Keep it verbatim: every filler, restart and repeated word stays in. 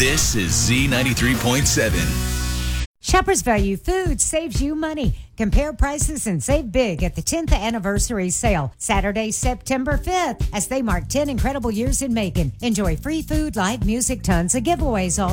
This is Z ninety-three point seven. Shoppers Value Foods saves you money. Compare prices and save big at the tenth anniversary sale, Saturday, September fifth, as they mark ten incredible years in Macon. Enjoy free food, live music, tons of giveaways all